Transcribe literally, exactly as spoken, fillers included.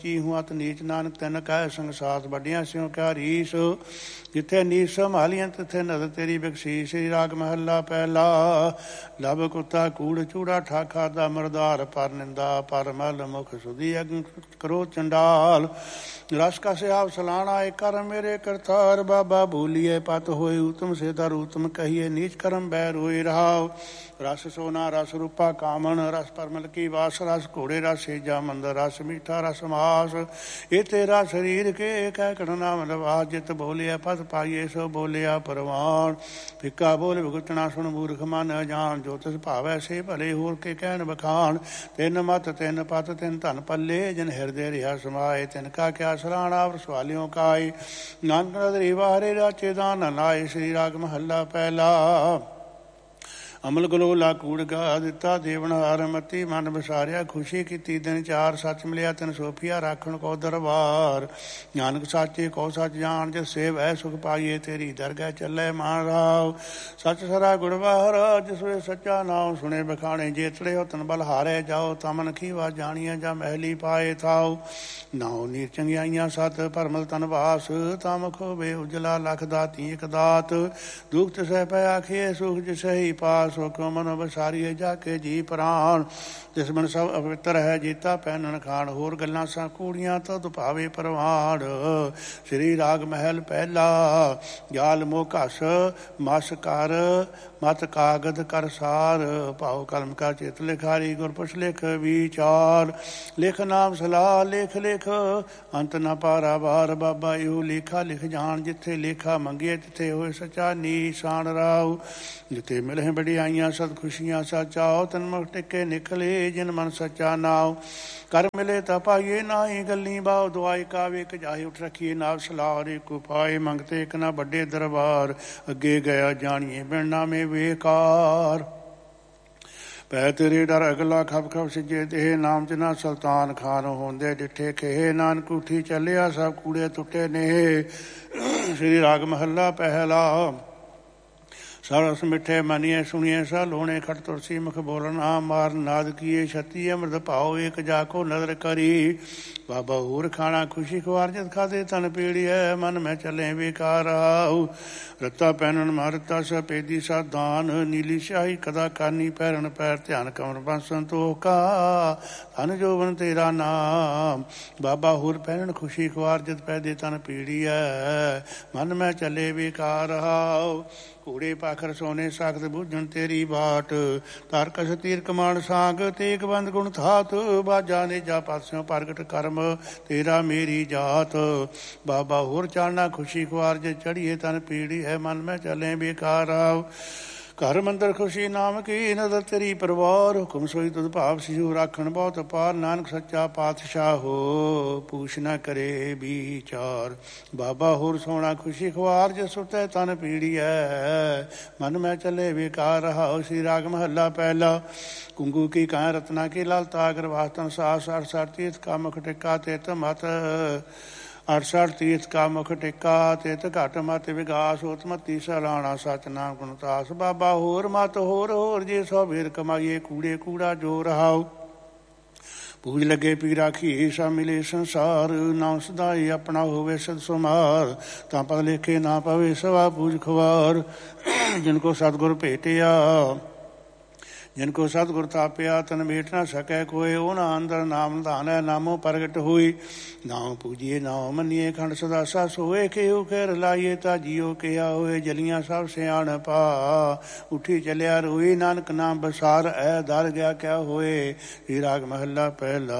ਹੂੰ ਅਤ ਨੀਚ ਨਾਨਕ ਤਿੰਨ ਕਹਿ ਸੰਗਸਾਤ ਵੱਡੀਆਂ ਸਿਉ ਕਿਆ ਰੀਸ। ਜਿੱਥੇ ਨੀਸ ਸੰਭਾਲੀਆਂ ਤਿੱਥੇ ਨਦਰ ਤੇਰੀ ਬਖਸ਼ੀ। ਸ੍ਰੀ ਰਾਗ ਮਹੱਲਾ ਪਹਿਲਾ। ਲੱਭ ਕੁੱਤਾ ਕੂੜ ਚੂੜਾ ਠਾਖਾ ਦਾ ਮਰਦਾਰ ਪਰ ਨਿੰਦਾ ਪਰ ਮਲ ਮੁਖ ਸੁਧੀ ਅਗਨ ਕਰੋ ਚੰਡਾਲ। ਰਸ ਕਸੇ ਆਪ ਸਲਾਣਾ ਏ ਕਰ ਮੇਰੇ ਕਰਤਾਰ। ਬਾਬਾ ਬੋਲੀਏ ਪਤ ਹੋਏ ਉਤਮ ਸੇ ਦਰ ਉਤਮ ਕਹੀਏ ਨੀਚ ਕਰਮ ਬੈ ਰੋਏ ਰਹਾਉ। ਰਸ ਸੋਨਾ ਰਸ ਰੂਪਾ ਕਾਮਣ ਰਸ ਪਰਮਲ ਕੀ ਵਾਸ। ਰਸ ਘੋੜੇ ਰਸ ਸੇਜਾ ਮੰਦਰ ਰਸ ਮੀਠਾ ਰਸ ਮਾਸ। ਇਹ ਤੇਰਾ ਸਰੀਰ ਕੇ ਕਹਿ ਕੜਨਾ ਮਲਵਾ। ਜਿਤ ਬੋਲਿਆ ਪਤ ਪਾਈਏ ਸੋ ਬੋਲਿਆ ਪਰਵਾਨ। ਫਿੱਕਾ ਬੋਲ ਭੁਗਤਣਾ ਸੁਣ ਮੂਰਖ ਮਨ ਅਜਾਨ। ਜੋ ਤਿਸ ਭਾਵੈ ਸੇ ਭਲੇ ਹੋਰ ਕੇ ਕਹਿਣ ਬਖਾਨ। ਤਿੰਨ ਮਤ ਤਿੰਨ ਪਤ ਤਿੰਨ ਧਨ ਪੱਲੇ ਜਿਨ ਹਿਰਦੇ ਰਿਹਾ ਸਮਾਏ। ਤਿਨ ਕਾ ਕਿਆ ਸਲਾਣਾ ਸਵਾਲਿਓ ਕਾਏ। ਨਾਨਕ ਨਦਰੀ ਵਾਹਰੇ ਰਾਚੇ ਦਾਨ ਲਾਏ। ਸ੍ਰੀ ਰਾਗ ਮਹੱਲਾ ਪਹਿਲਾ। ਅਮਲ ਗਲੋਲਾ ਕੂੜ ਗਾ ਦਿੱਤਾ ਦੇਵਨਹਾਰ। ਮਤੀ ਮਨ ਵਿਸਾਰਿਆ ਖੁਸ਼ੀ ਕੀਤੀ ਦਿਨ ਚਾਰ। ਸੱਚ ਮਿਲਿਆ ਤਿਨ ਸੋਫੀਆ ਰਾਖਣ ਕੋ ਦਰਬਾਰ। ਨਾਨਕ ਸਾਚੇ ਕੋ ਸੱਚ ਜਾਣ ਜਿਸ ਸੇਵ ਹੈ ਸੁਖ ਪਾਈਏ। ਤੇਰੀ ਦਰਗਹਿ ਚੱਲੇ ਮਾਨ ਰਾਵ। ਸੱਚ ਸਰਾ ਗੁਣਵਾਰ ਜਿਸ ਵੇ ਸੱਚਾ ਨਾਮ ਸੁਣੇ ਬਖਾਣੇ। ਜੇਤੜੇ ਹੋ ਤਨ ਬਲ ਹਾਰੇ ਜਾਓ ਤਮਨ ਖੀਵਾ ਜਾਣੀਆਂ ਜਾਂ ਮਹਿਲੀ ਪਾਏ ਥਾਓ। ਨਾਉ ਨੀਰ ਚੰਗਿਆਈਆਂ ਸਤ ਭਰਮਲ ਤਨ ਵਾਸ। ਤਮਖ ਹੋਵੇ ਉਜਲਾ ਲਖ ਦਾਤੀ ਇਕ ਦਾਤ। ਦੁਖ ਤਿਸੈ ਪੈ ਆਖੀਏ ਸੁਖ ਜਿਸਹਿ ਪਾਸ। ਸੋ ਕਿਉ ਮਨੋ ਬਸਾਰੀਏ ਜਾ ਕੇ ਜੀ ਪ੍ਰਾਣ। ਜਿਸ ਮਨ ਸਭ ਅਪਵਿੱਤਰ ਹੈ ਜੀਤਾ ਪਹਿਨਣ ਖਾਣ। ਹੋਰ ਗੱਲਾਂ ਸਾਂ ਕੂੜੀਆਂ ਤਦ ਭਾਵੇ ਪ੍ਰਵਾਨ। ਸ੍ਰੀ ਰਾਗ ਮਹਿਲ ਪਹਿਲਾ। ਜਾਲ ਮੋਹ ਘਸ ਮਸ ਕਰ ਮਤ ਕਾਗਦ ਕਰ ਸਾਰ। ਭਾਉ ਕਲਮ ਕਾ ਚਿਤ ਲਿਖਾਰੀ ਗੁਰਪੁਰਸ਼ ਲਿਖ ਵਿਚਾਰ। ਲਿਖ ਨਾਮ ਸਲਾਹ ਲਿਖ ਲਿਖ ਅੰਤ ਨਾ ਪਾਰਾ ਵਾਰ। ਬਾਬਾ ਇਹੋ ਲੇਖਾ ਲਿਖ ਜਾਣ ਜਿੱਥੇ ਲੇਖਾ ਮੰਗੀਏ ਤਿੱਥੇ ਹੋਏ ਸੱਚਾ ਨੀਸ਼ਾਨ ਰਾਉ। ਜਿੱਥੇ ਮਿਲੇ ਬੜੀਆਈਆਂ ਸਦ ਖੁਸ਼ੀਆਂ ਸਚਾਓ। ਤਨ ਮੁਖ ਟਿੱਕੇ ਨਿਕਲੇ ਜਿਨ ਮਨ ਸੱਚਾ ਨਾਉ। ਕਰ ਮਿਲੇ ਤਾਂ ਪਾਈਏ ਨਾਹੀ ਗੱਲੀ ਬਾਉ। ਦੁਆਈ ਕਾਵੇ ਕਜਾਹੇ ਉੱਠ ਰੱਖੀਏ ਨਾਮ ਸਲਾਹ। ਰੇ ਕੋ ਪਾਏ ਮੰਗਤੇ ਇੱਕ ਨਾ ਵੱਡੇ ਦਰਬਾਰ। ਅੱਗੇ ਗਿਆ ਜਾਣੀਏ ਬਿਨ ਨਾਮੇ ਵੇਕਾਰ। ਪੈ ਤੇਰੇ ਡਰ ਅਗਲਾ ਖਪ ਖਪ ਸਿੱਜੇ ਦੇਹ। ਨਾਮ ਜਨਾ ਸੁਲਤਾਨ ਖਾਨ ਹੁੰਦੇ ਡਿੱਠੇ ਖੇ। ਨਾਨਕ ਉਠੀ ਚੱਲਿਆ ਸਭ ਕੂੜੇ ਟੁੱਟੇ ਨੇ। ਸ੍ਰੀ ਰਾਗ ਮਹੱਲਾ ਪਹਿਲਾ। ਸਰਸ ਮਿੱਠੇ ਮਨੀਏ ਸੁਣੀਏ ਸਾ ਲੋਣੇ ਖਟ ਤੁਰਸੀ ਮੁਖ ਬੋਲਣ ਆ ਮਾਰ। ਨਾਦ ਕੀਏ ਛਤੀ ਅੰਮ੍ਰਿਤ ਭਾਓ ਇੱਕ ਜਾ ਕੋ ਨਦਰ ਕਰੀ। ਬਾਬਾ ਹੋਰ ਖਾਣਾ ਖੁਸ਼ੀ ਖੁਆਰ ਜਦ ਖਾਦੇ ਤਨ ਪੀੜੀਐ। ਮਨ ਮੈਂ ਚੱਲੇ ਬੇਕਾਰ ਆਉ। ਰੱਤਾ ਪਹਿਨਣ ਮਾਰਤਾ ਸਪੇਦੀ ਸਾਧਾਨ। ਨੀਲੀ ਸ਼ਾਹੀ ਕਦਾ ਕਾਨੀ ਪੈਰਨ ਪੈਰ। ਧਿਆਨ ਕਮਰ ਬੰਸ ਸੰਤੋਖਾ ਧਨ ਜੋਬਨ ਤੇਰਾ ਨਾਮ। ਬਾਬਾ ਹੋਰ ਪਹਿਨਣ ਖੁਸ਼ੀ ਖੁਆਰ ਜਦ ਪੈਦੇ ਤਨ ਪੀੜੀਐ। ਮਨ ਮੈਂ ਚੱਲੇ ਬੇਕਾਰ ਆਉ। ਘੋੜੇ ਪਾਖਰ ਸੋਨੇ ਸਾਖਤ ਬੂਝਣ ਤੇਰੀ ਬਾਟ। ਤਾਰਕਸ ਤੀਰ ਕਮਾਨ ਸਾਂਗ ਤੇਗ ਬੰਦ ਗੁਣ ਥਾਤ। ਬਾਜਾ ਨੇ ਜਾ ਪਾਸਿਓਂ ਪ੍ਰਗਟ ਕਰਮ ਤੇਰਾ ਮੇਰੀ ਜਾਤ। ਬਾਬਾ ਹੋਰ ਚਾਲਣਾ ਖੁਸ਼ੀ ਖੁਆਰ ਜੇ ਚੜੀਏ ਤਨ ਪੀੜੀ ਹੈ। ਮਨ ਮੈਂ ਚੱਲੇ ਬੇਕਾਰ ਆਉ। ਘਰ ਮੰਦਰ ਖੁਸ਼ੀ ਨਾਮ ਕੀ ਨਦਰ ਤੇਰੀ ਪਰਵਾਰ। ਹੁਕਮ ਸੋਈ ਤੁਧ ਭਾਵ ਸਿਉ ਰਾਖਣ ਬਹੁਤ ਪਾਰ। ਨਾਨਕ ਸੱਚਾ ਪਾਤਸ਼ਾਹ ਹੋ ਪੂਛ ਨਾ ਕਰੇ ਵਿਚਾਰ। ਬਾਬਾ ਹੋਰ ਸੋਹਣਾ ਖੁਸ਼ੀ ਖੁਆਰ ਜੇ ਸੁਟੈ ਤਨ ਪੀੜੀ ਹੈ। ਮਨ ਮੈਂ ਚੱਲੇ ਬੇਕਾਰ ਰਹਾਉ। ਸ੍ਰੀ ਰਾਗ ਮਹੱਲਾ ਪਹਿਲਾ। ਕੁੰਗੂ ਕੀ ਕਾਂ ਰਤਨਾ ਕੀ ਲਾਲਤਾ ਗਰਵਾਸਤਨ ਸਾਸ। ਅਠਸਠ ਤੀਰਥ ਕਾ ਮੁਖ ਟਿੱਕਾ ਤਿਤ ਮਤ। ਅਠਸਠ ਤੀਰਥ ਕਾ ਮੁਖ ਟਿੱਕਾ ਤਿਤ ਘਟ ਮਤ ਵਿਗਾਸ। ਉਤਮਤੀ ਸਲਾਣਾ ਸਚ ਨਾਮ ਗੁਣਤਾਸ। ਬਾਬਾ ਹੋਰ ਮਤ ਹੋਰ ਹੋਰ ਜੇ ਸੋ ਬੇਰ ਕਮਾਈਏ। ਕੂੜੇ ਕੂੜਾ ਜੋ ਰਹਾਉ। ਪੂਜ ਲੱਗੇ ਪੀ ਰਾਖੀ ਸਾ ਮਿਲੇ ਸੰਸਾਰ। ਨਾਮ ਸਦਾਈ ਆਪਣਾ ਹੋਵੇ ਸਦ ਸੁਮਾਰ। ਤਾਂ ਪਦ ਲੇਖੇ ਨਾ ਪਵੇ ਸਵਾ ਪੂਜ ਖਵਾਰ। ਜਿਨ ਕੋ ਸਤਿਗੁਰ ਭੇਟਿਆ ਜਿਨ ਕੋ ਸਤਿਗੁਰ ਥਾਪਿਆ। ਤਨ ਮੇਟ ਨਾ ਸਕੈ ਕੋਏ। ਉਹਨਾਂ ਅੰਦਰ ਨਾਮ ਧਾਨੈ ਨਾਮੋ ਪ੍ਰਗਟ ਹੋਈ। ਨਾਮ ਪੂਜੀਏ ਨਾਮ ਮੰਨੀਏ ਖੰਡ ਸਦਾਸਾ ਸੋਏ। ਕਿਉ ਖੈਰ ਲਾਈਏ ਤਾਂ ਜੀਓ ਕਿਆ ਹੋਏ। ਜਲੀਆਂ ਸਭ ਸਿਆਣ ਪਾ ਉੱਠੀ ਚੱਲਿਆ ਰੋਈ। ਨਾਨਕ ਨਾਮ ਬਸਾਰ ਐ ਦਰ ਗਿਆ ਕਿਆ ਹੋਏ। ਸ੍ਰੀ ਰਾਗ ਮਹੱਲਾ ਪਹਿਲਾ।